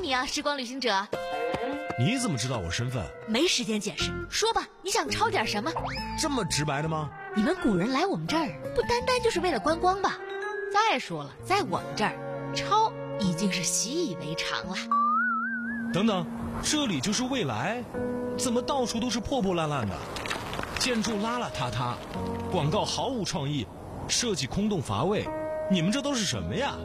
你啊，时光旅行者。 你怎么知道我身份？ 没时间解释，说吧，你想抄点什么？ 这么直白的吗？ 你们古人来我们这儿不单单就是为了观光吧？再说了，在我们这儿，抄已经是习以为常了。 等等，这里就是未来？怎么到处都是破破烂烂的？建筑邋邋遢遢，广告毫无创意，设计空洞乏味，你们这都是什么呀？